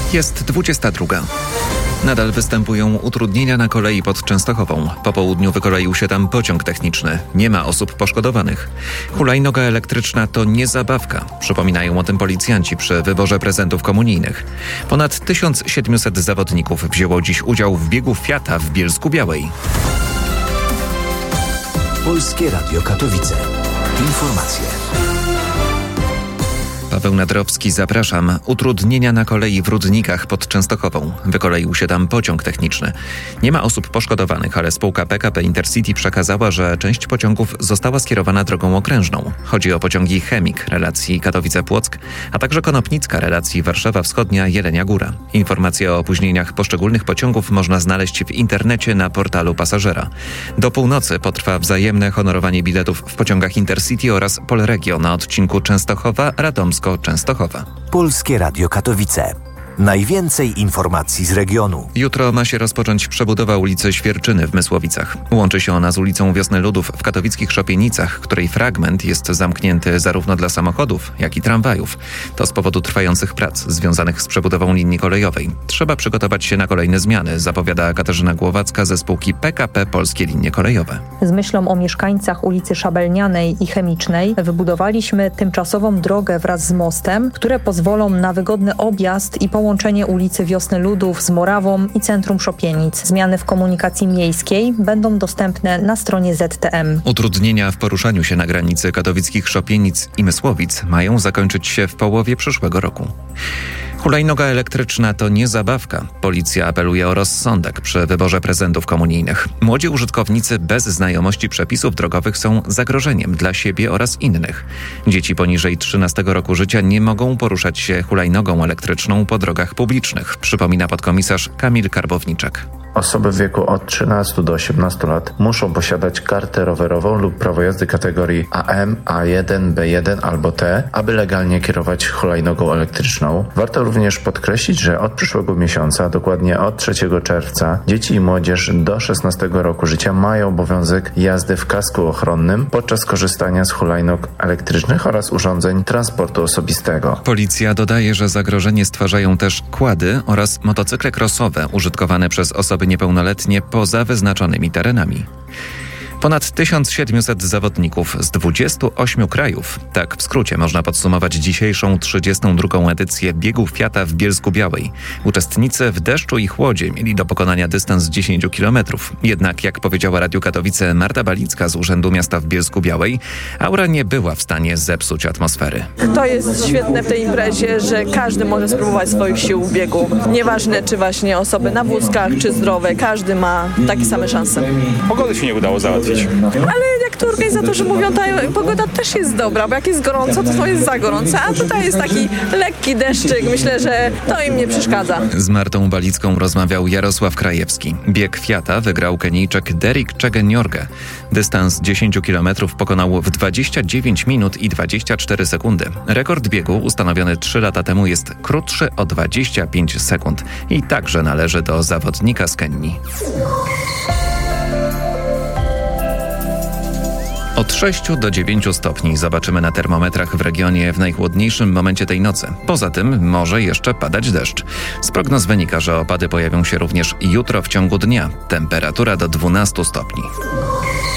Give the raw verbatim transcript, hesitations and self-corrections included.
Jest dwudziesta druga. Nadal występują utrudnienia na kolei pod Częstochową. Po południu wykoleił się tam pociąg techniczny. Nie ma osób poszkodowanych. Hulajnoga elektryczna to nie zabawka. Przypominają o tym policjanci przy wyborze prezentów komunijnych. Ponad tysiąc siedemset zawodników wzięło dziś udział w biegu Fiata w Bielsku-Białej. Polskie Radio Katowice. Informacje. Paweł Nadrowski, zapraszam. Utrudnienia na kolei w Rudnikach pod Częstochową. Wykoleił się tam pociąg techniczny. Nie ma osób poszkodowanych, ale spółka P K P Intercity przekazała, że część pociągów została skierowana drogą okrężną. Chodzi o pociągi Chemik relacji Katowice-Płock, a także Konopnicka relacji Warszawa Wschodnia-Jelenia Góra. Informacje o opóźnieniach poszczególnych pociągów można znaleźć w internecie na portalu pasażera. Do północy potrwa wzajemne honorowanie biletów w pociągach Intercity oraz Polregio na odcinku Częstochowa-Radomsko Częstochowa. Polskie Radio Katowice. Najwięcej informacji z regionu. Jutro ma się rozpocząć przebudowa ulicy Świerczyny w Mysłowicach. Łączy się ona z ulicą Wiosny Ludów w katowickich Szopienicach, której fragment jest zamknięty zarówno dla samochodów, jak i tramwajów. To z powodu trwających prac związanych z przebudową linii kolejowej. Trzeba przygotować się na kolejne zmiany, zapowiada Katarzyna Głowacka ze spółki P K P Polskie Linie Kolejowe. Z myślą o mieszkańcach ulicy Szabelnianej i Chemicznej wybudowaliśmy tymczasową drogę wraz z mostem, które pozwolą na wygodny objazd i połączenie Połączenie ulicy Wiosny Ludów z Morawą i centrum Szopienic. Zmiany w komunikacji miejskiej będą dostępne na stronie Z T M. Utrudnienia w poruszaniu się na granicy katowickich Szopienic i Mysłowic mają zakończyć się w połowie przyszłego roku. Hulajnoga elektryczna to nie zabawka. Policja apeluje o rozsądek przy wyborze prezentów komunijnych. Młodzi użytkownicy bez znajomości przepisów drogowych są zagrożeniem dla siebie oraz innych. Dzieci poniżej trzynastego roku życia nie mogą poruszać się hulajnogą elektryczną po drogach publicznych, przypomina podkomisarz Kamil Karbowniczek. Osoby w wieku od trzynastu do osiemnastu lat muszą posiadać kartę rowerową lub prawo jazdy kategorii A M, A jeden, B jeden albo T, aby legalnie kierować hulajnogą elektryczną. Warto również podkreślić, że od przyszłego miesiąca, dokładnie od trzeciego czerwca, dzieci i młodzież do szesnastego roku życia mają obowiązek jazdy w kasku ochronnym podczas korzystania z hulajnóg elektrycznych oraz urządzeń transportu osobistego. Policja dodaje, że zagrożenie stwarzają też quady oraz motocykle crossowe użytkowane przez osoby niepełnoletnie poza wyznaczonymi terenami. Ponad tysiąc siedemset zawodników z dwudziestu ośmiu krajów. Tak w skrócie można podsumować dzisiejszą trzydziestą drugą edycję biegu Fiata w Bielsku-Białej. Uczestnicy w deszczu i chłodzie mieli do pokonania dystans dziesięć kilometrów. Jednak, jak powiedziała Radiu Katowice Marta Balicka z Urzędu Miasta w Bielsku-Białej, aura nie była w stanie zepsuć atmosfery. To jest świetne w tej imprezie, że każdy może spróbować swoich sił w biegu. Nieważne, czy właśnie osoby na wózkach, czy zdrowe, każdy ma takie same szanse. Pogody się nie udało załatwić. Ale jak to organizatorzy mówią, ta pogoda też jest dobra, bo jak jest gorąco, to to jest za gorąco, a tutaj jest taki lekki deszczyk. Myślę, że to im nie przeszkadza. Z Martą Balicką rozmawiał Jarosław Krajewski. Bieg Fiata wygrał Kenijczyk Derek Chegeniorge. Dystans dziesięć kilometrów pokonał w dwadzieścia dziewięć minut i dwadzieścia cztery sekundy. Rekord biegu ustanowiony trzy lata temu jest krótszy o dwadzieścia pięć sekund i także należy do zawodnika z Kenii. Od sześciu do dziewięciu stopni zobaczymy na termometrach w regionie w najchłodniejszym momencie tej nocy. Poza tym może jeszcze padać deszcz. Z prognoz wynika, że opady pojawią się również jutro w ciągu dnia. Temperatura do dwunastu stopni.